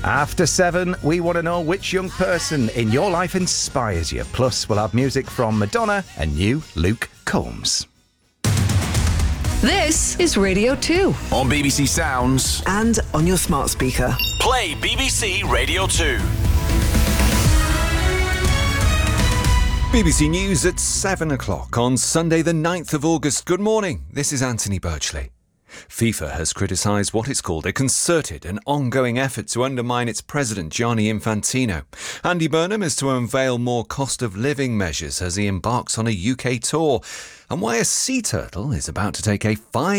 After 7, we want to know which young person in your life inspires you. Plus, we'll have music from Madonna and new Luke Combs. This is Radio 2. On BBC Sounds. And on your smart speaker. Play BBC Radio 2. BBC News at 7 o'clock on Sunday the 9th of August. Good morning, this is Anthony Birchley. FIFA has criticised what it's called a concerted and ongoing effort to undermine its president, Gianni Infantino. Andy Burnham is to unveil more cost of living measures as he embarks on a UK tour, and why a sea turtle is about to take a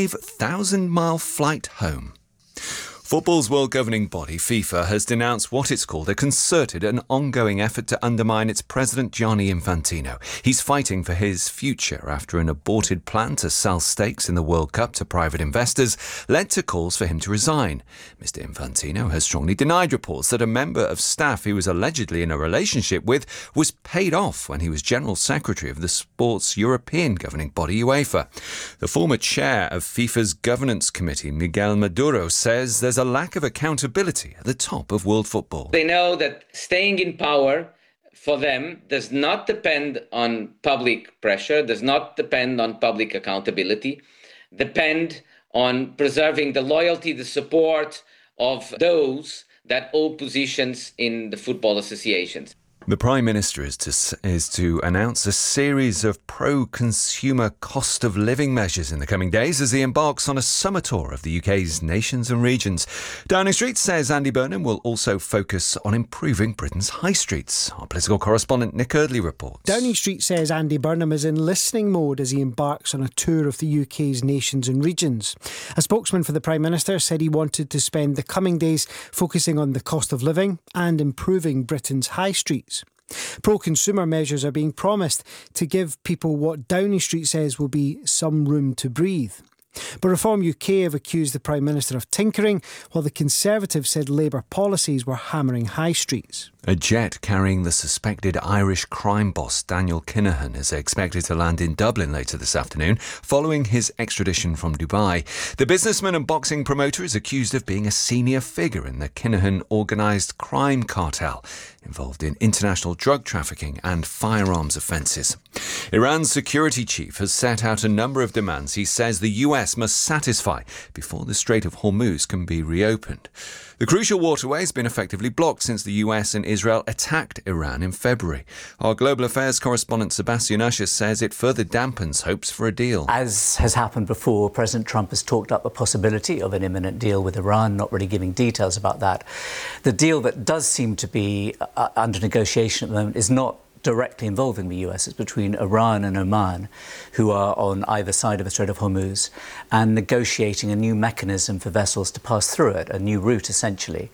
5,000-mile flight home. Football's world governing body, FIFA, has denounced what it's called a concerted and ongoing effort to undermine its president, Gianni Infantino. He's fighting for his future after an aborted plan to sell stakes in the World Cup to private investors led to calls for him to resign. Mr. Infantino has strongly denied reports that a member of staff he was allegedly in a relationship with was paid off when he was General Secretary of the sport's European governing body, UEFA. The former chair of FIFA's governance committee, Miguel Maduro, says there's a lack of accountability at the top of world football. They know that staying in power for them does not depend on public pressure, does not depend on public accountability, depend on preserving the loyalty, the support of those that hold positions in the football associations. The Prime Minister is to announce a series of pro-consumer cost of living measures in the coming days as he embarks on a summer tour of the UK's nations and regions. Downing Street says Andy Burnham will also focus on improving Britain's high streets. Our political correspondent Nick Eardley reports. Downing Street says Andy Burnham is in listening mode as he embarks on a tour of the UK's nations and regions. A spokesman for the Prime Minister said he wanted to spend the coming days focusing on the cost of living and improving Britain's high streets. Pro-consumer measures are being promised to give people what Downing Street says will be some room to breathe. But Reform UK have accused the Prime Minister of tinkering, while the Conservatives said Labour policies were hammering high streets. A jet carrying the suspected Irish crime boss Daniel Kinahan is expected to land in Dublin later this afternoon, following his extradition from Dubai. The businessman and boxing promoter is accused of being a senior figure in the Kinahan organised crime cartel, involved in international drug trafficking and firearms offences. Iran's security chief has set out a number of demands he says the US must satisfy before the Strait of Hormuz can be reopened. The crucial waterway has been effectively blocked since the US and Israel attacked Iran in February. Our global affairs correspondent Sebastian Usher says it further dampens hopes for a deal. As has happened before, President Trump has talked up the possibility of an imminent deal with Iran, not really giving details about that. The deal that does seem to be under negotiation at the moment is not directly involving the US. It's between Iran and Oman, who are on either side of the Strait of Hormuz, and negotiating a new mechanism for vessels to pass through it, a new route essentially.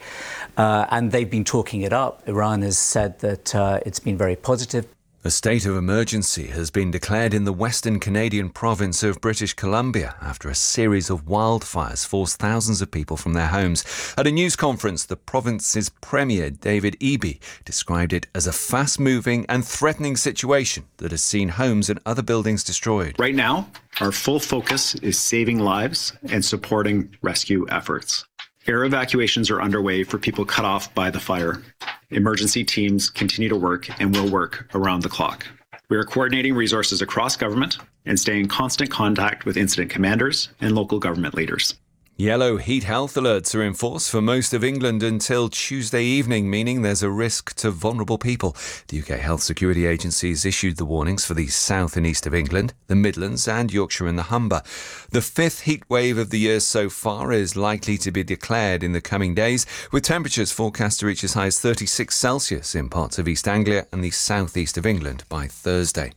And they've been talking it up. Iran has said that it's been very positive. A state of emergency has been declared in the western Canadian province of British Columbia after a series of wildfires forced thousands of people from their homes. At a news conference, the province's Premier, David Eby, described it as a fast-moving and threatening situation that has seen homes and other buildings destroyed. Right now, our full focus is saving lives and supporting rescue efforts. Air evacuations are underway for people cut off by the fire. Emergency teams continue to work and will work around the clock. We are coordinating resources across government and staying in constant contact with incident commanders and local government leaders. Yellow heat health alerts are in force for most of England until Tuesday evening, meaning there's a risk to vulnerable people. The UK Health Security Agency has issued the warnings for the south and east of England, the Midlands and Yorkshire and the Humber. The fifth heat wave of the year so far is likely to be declared in the coming days, with temperatures forecast to reach as high as 36 Celsius in parts of East Anglia and the southeast of England by Thursday.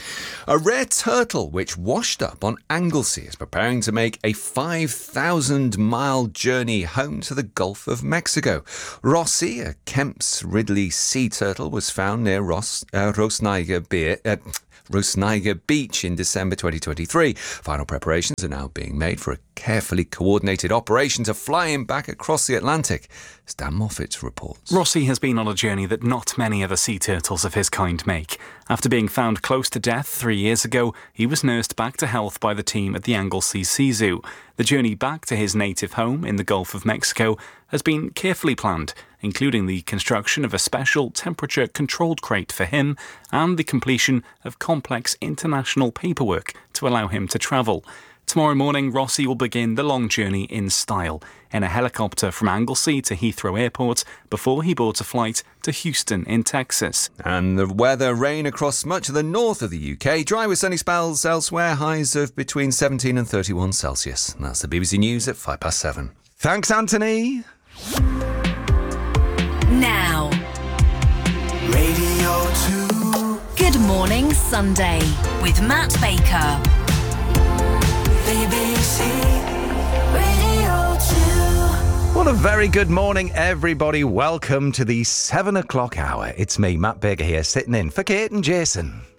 A rare turtle which washed up on Anglesey is preparing to make a 5,000-mile journey home to the Gulf of Mexico. Rossi, a Kemp's Ridley sea turtle, was found near Rosniger Beach in December 2023. Final preparations are now being made for a carefully coordinated operation to fly him back across the Atlantic. As Dan Moffat reports. Rossi has been on a journey that not many other sea turtles of his kind make. After being found close to death 3 years ago, he was nursed back to health by the team at the Anglesey Sea Zoo. The journey back to his native home in the Gulf of Mexico has been carefully planned, including the construction of a special temperature-controlled crate for him and the completion of complex international paperwork to allow him to travel. Tomorrow morning, Rossi will begin the long journey in style, in a helicopter from Anglesey to Heathrow Airport before he boards a flight to Houston in Texas. And the weather, rain across much of the north of the UK, dry with sunny spells elsewhere, highs of between 17 and 31 Celsius. And that's the BBC News at 7:05. Thanks, Anthony. Now, Radio 2. Good Morning Sunday with Matt Baker. BBC Radio 2. What a very good morning, everybody. Welcome to the 7 o'clock hour. It's me, Matt Baker, here, sitting in for Kate and Jason.